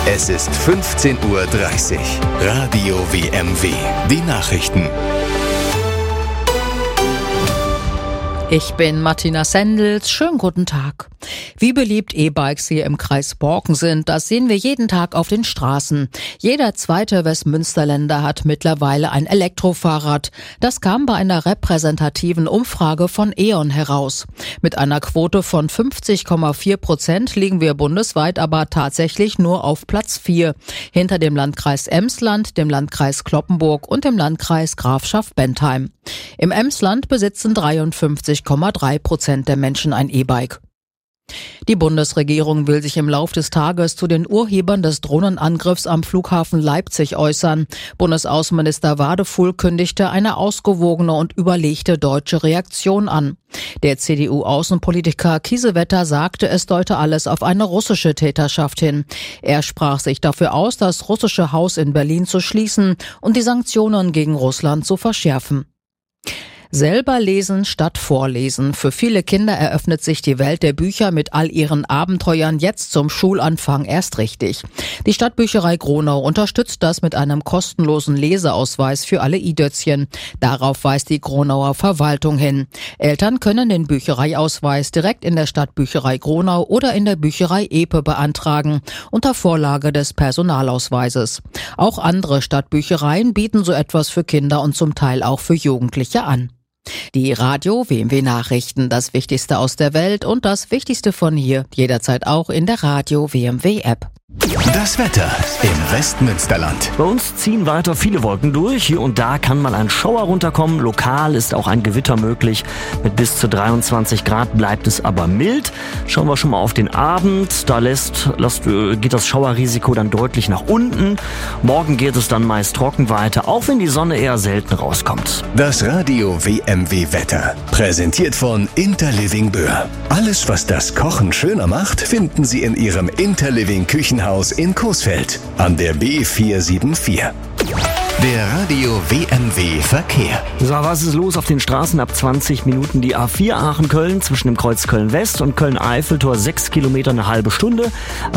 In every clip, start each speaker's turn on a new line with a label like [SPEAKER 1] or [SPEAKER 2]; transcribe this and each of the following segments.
[SPEAKER 1] Es ist 15:30 Uhr. Radio WMW. Die Nachrichten.
[SPEAKER 2] Ich bin Martina Sendels. Schönen guten Tag. Wie beliebt E-Bikes hier im Kreis Borken sind, das sehen wir jeden Tag auf den Straßen. Jeder zweite Westmünsterländer hat mittlerweile ein Elektrofahrrad. Das kam bei einer repräsentativen Umfrage von E.ON heraus. Mit einer Quote von 50,4% liegen wir bundesweit aber tatsächlich nur auf Platz 4. Hinter dem Landkreis Emsland, dem Landkreis Cloppenburg und dem Landkreis Grafschaft-Bentheim. Im Emsland besitzen 53,3% der Menschen ein E-Bike. Die Bundesregierung will sich im Lauf des Tages zu den Urhebern des Drohnenangriffs am Flughafen Leipzig äußern. Bundesaußenminister Wadefuhl kündigte eine ausgewogene und überlegte deutsche Reaktion an. Der CDU-Außenpolitiker Kiesewetter sagte, es deute alles auf eine russische Täterschaft hin. Er sprach sich dafür aus, das russische Haus in Berlin zu schließen und die Sanktionen gegen Russland zu verschärfen. Selber lesen statt vorlesen. Für viele Kinder eröffnet sich die Welt der Bücher mit all ihren Abenteuern jetzt zum Schulanfang erst richtig. Die Stadtbücherei Gronau unterstützt das mit einem kostenlosen Leseausweis für alle i-Dötzchen. Darauf weist die Gronauer Verwaltung hin. Eltern können den Büchereiausweis direkt in der Stadtbücherei Gronau oder in der Bücherei Epe beantragen, unter Vorlage des Personalausweises. Auch andere Stadtbüchereien bieten so etwas für Kinder und zum Teil auch für Jugendliche an. Die Radio WMW Nachrichten, das Wichtigste aus der Welt und das Wichtigste von hier, jederzeit auch in der Radio WMW App.
[SPEAKER 1] Das Wetter im Westmünsterland.
[SPEAKER 3] Bei uns ziehen weiter viele Wolken durch. Hier und da kann mal ein Schauer runterkommen. Lokal ist auch ein Gewitter möglich. Mit bis zu 23 Grad bleibt es aber mild. Schauen wir schon mal auf den Abend. Da geht das Schauerrisiko dann deutlich nach unten. Morgen geht es dann meist trocken weiter, auch wenn die Sonne eher selten rauskommt.
[SPEAKER 1] Das Radio WMW Wetter. Präsentiert von Interliving Böhr. Alles, was das Kochen schöner macht, finden Sie in Ihrem Interliving Küchenhaus in Coesfeld an der B474. Der Radio WMW Verkehr.
[SPEAKER 3] So, was ist los auf den Straßen? Ab 20 Minuten die A4 Aachen-Köln zwischen dem Kreuz Köln-West und Köln-Eiffeltor 6 Kilometer eine halbe Stunde.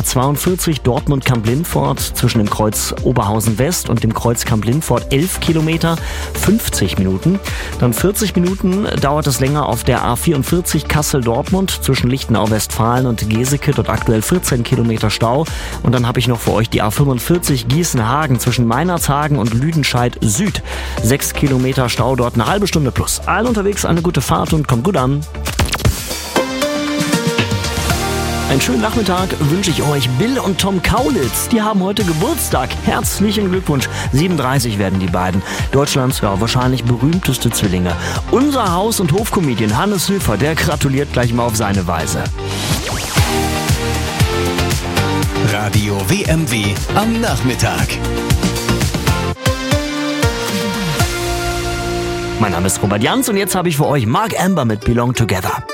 [SPEAKER 3] A42 Dortmund-Kamp-Lindfort zwischen dem Kreuz Oberhausen-West und dem Kreuz Kamp-Lindfort 11 Kilometer, 50 Minuten. Dann 40 Minuten dauert es länger auf der A44 Kassel-Dortmund zwischen Lichtenau-Westfalen und Geseke, dort aktuell 14 Kilometer Stau. Und dann habe ich noch für euch die A45 Gießen-Hagen zwischen Meinerzhagen und Lüdenscheid Süd. 6 Kilometer Stau dort, eine halbe Stunde plus. Allen unterwegs eine gute Fahrt und kommt gut an. Einen schönen Nachmittag wünsche ich euch. Bill und Tom Kaulitz, die haben heute Geburtstag. Herzlichen Glückwunsch. 37 werden die beiden. Deutschlands wahrscheinlich berühmteste Zwillinge. Unser Haus- und Hofcomedian Hannes Höfer, der gratuliert gleich mal auf seine Weise.
[SPEAKER 1] Radio WMW am Nachmittag.
[SPEAKER 3] Mein Name ist Robert Jans und jetzt habe ich für euch Mark Amber mit Belong Together.